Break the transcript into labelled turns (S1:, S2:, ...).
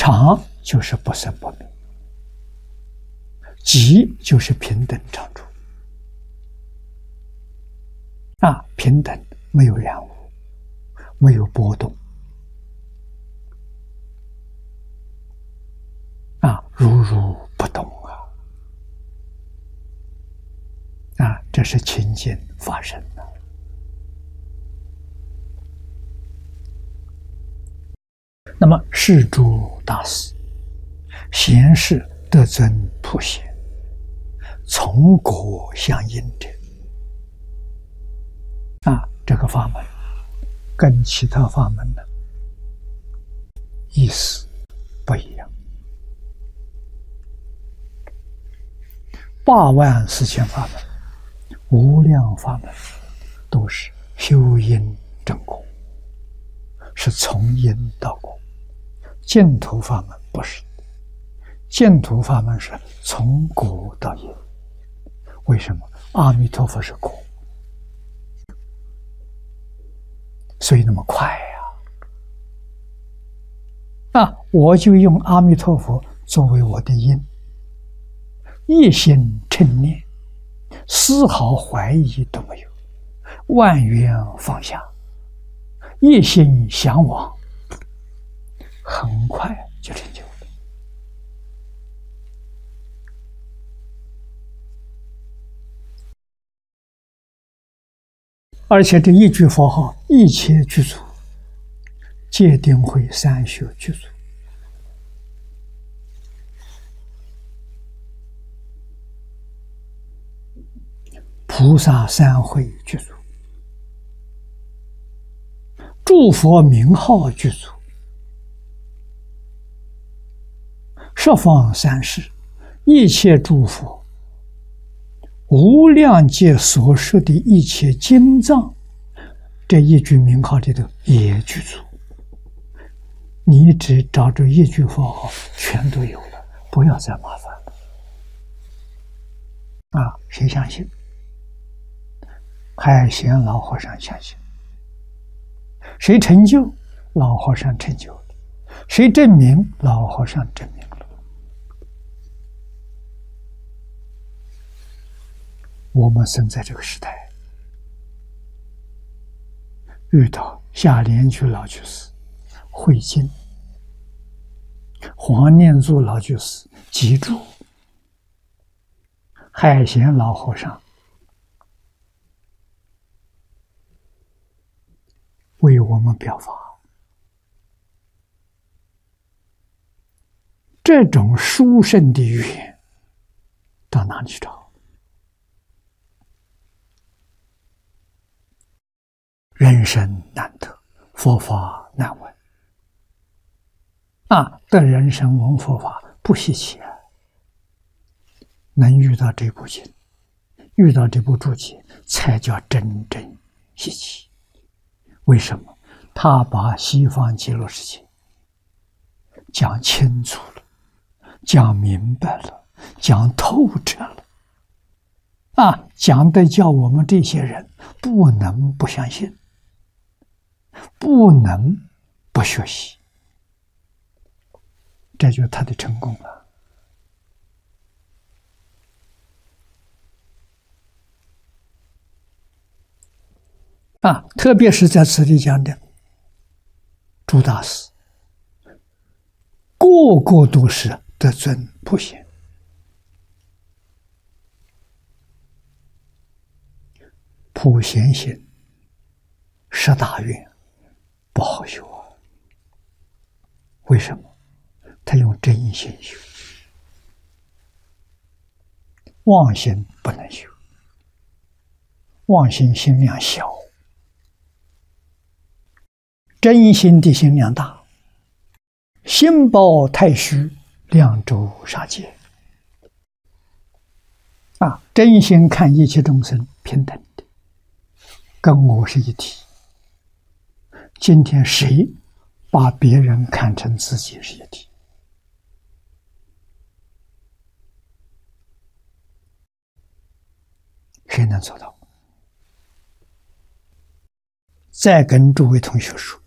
S1: 常就是不生不灭，寂就是平等常住。平等，没有染污，没有波动。如如不动这是清净法身的。那么是诸大士，贤士得尊普贤，从果相应者。这个法门跟其他法门的意思不一样。84000法门，无量法门，都是修因正果，是从因到果。净土法门不是，净土法门是从果到因。为什么？阿弥陀佛是果，所以那么快我就用阿弥陀佛作为我的因，一心称念，丝毫怀疑都没有，万缘放下，一心向往，很快就成就了。而且这一句佛号，一切具足，戒定慧三学具足，菩萨三会具足，诸佛名号具足，十方三世一切诸佛无量劫所说的一切经藏，这一句名号里头也具足。你只找着一句佛号，全都有了，不要再麻烦了。谁相信？海贤老和尚相信。谁成就？老和尚成就了。谁证明？老和尚证明了。我们生在这个时代，遇到夏莲居老居士、慧经、黄念祖老居士、集注、海贤老和尚为我们表法，这种殊胜的语言到哪里去找？人生难得，佛法难闻得人生闻佛法不稀奇能遇到这部经，遇到这部注解，才叫真正稀奇。为什么？他把西方极乐世界讲清楚了，讲明白了，讲透彻了讲的叫我们这些人不能不相信，不能不学习，这就是他的成功了。特别是在此地讲的诸大师，个个都是得尊普贤，普贤行十大愿不好修为什么？他用真心修，妄心不能修，妄心心量小，真心的心量大，心包太虚，量周杀戒真心看一切众生平等的，跟我是一体。今天谁把别人看成自己是一体？谁能做到？再跟诸位同学说，